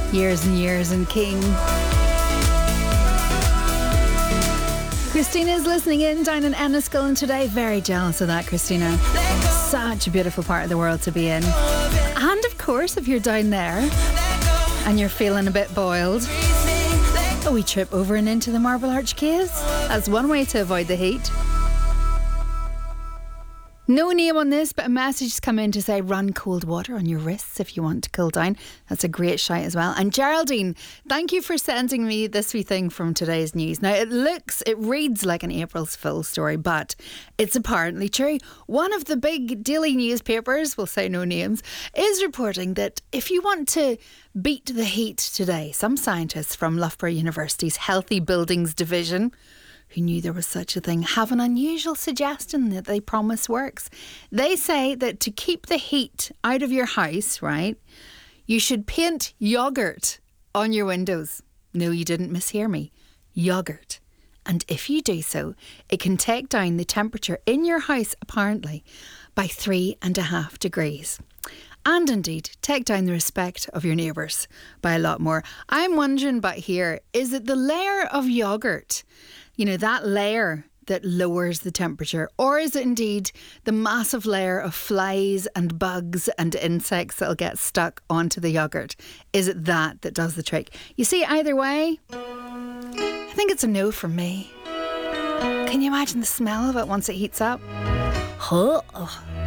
Years and Years and King. Christina's listening in down in Enniskillen today. Very jealous of that, Christina. Such a beautiful part of the world to be in. And of course, if you're down there and you're feeling a bit boiled, a wee trip over and into the Marble Arch Caves. That's one way to avoid the heat. No name on this, but a message has come in to say run cold water on your wrists if you want to cool down. That's a great shout as well. And Geraldine, thank you for sending me this wee thing from today's news. Now, it reads like an April's Fool story, but it's apparently true. One of the big daily newspapers, we'll say no names, is reporting that if you want to beat the heat today, some scientists from Loughborough University's Healthy Buildings Division, who knew there was such a thing, have an unusual suggestion that they promise works. They say that to keep the heat out of your house, right, you should paint yoghurt on your windows. No, you didn't mishear me. Yoghurt. And if you do so, it can take down the temperature in your house, apparently, by 3.5 degrees. And indeed, take down the respect of your neighbours by a lot more. I'm wondering back here, is it the layer of yoghurt, you know, that layer that lowers the temperature? Or is it indeed the massive layer of flies and bugs and insects that'll get stuck onto the yoghurt? Is it that does the trick? You see, either way, I think it's a no from me. Can you imagine the smell of it once it heats up? Oh.